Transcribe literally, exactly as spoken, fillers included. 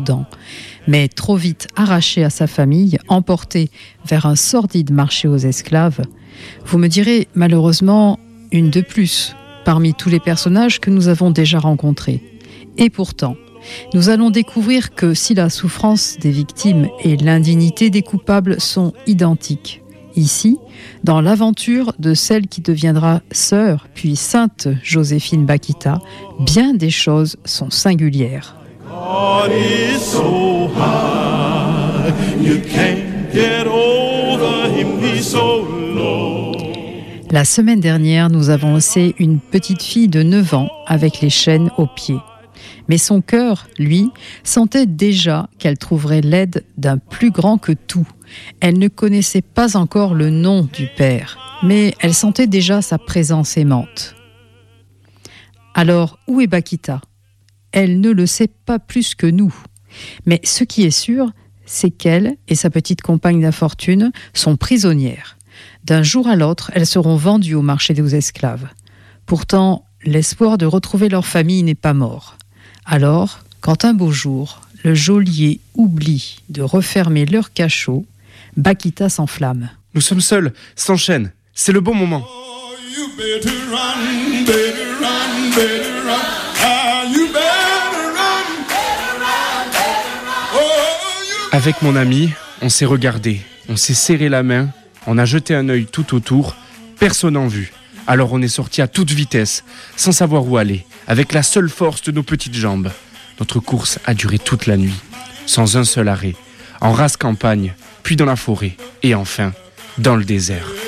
Soudan, mais trop vite arraché à sa famille, emporté vers un sordide marché aux esclaves. Vous me direz, malheureusement, une de plus, parmi tous les personnages que nous avons déjà rencontrés. Et pourtant, nous allons découvrir que si la souffrance des victimes et l'indignité des coupables sont identiques, ici, dans l'aventure de celle qui deviendra sœur puis sainte Joséphine Bakita, bien des choses sont singulières. God is so high, you can't get over him, he's so low. La semaine dernière, nous avons laissé une petite fille de neuf ans avec les chaînes aux pieds. Mais son cœur, lui, sentait déjà qu'elle trouverait l'aide d'un plus grand que tout. Elle ne connaissait pas encore le nom du Père, mais elle sentait déjà sa présence aimante. Alors, où est Bakita ? Elle ne le sait pas plus que nous. Mais ce qui est sûr, c'est qu'elle et sa petite compagne d'infortune sont prisonnières. D'un jour à l'autre, elles seront vendues au marché des esclaves. Pourtant, l'espoir de retrouver leur famille n'est pas mort. Alors, quand un beau jour, le geôlier oublie de refermer leur cachot, Bakita s'enflamme. Nous sommes seuls, s'enchaîne. C'est le bon moment. Avec mon ami, on s'est regardé, on s'est serré la main, on a jeté un œil tout autour, personne en vue. Alors on est sorti à toute vitesse, sans savoir où aller, avec la seule force de nos petites jambes. Notre course a duré toute la nuit, sans un seul arrêt, en rase campagne, puis dans la forêt, et enfin, dans le désert.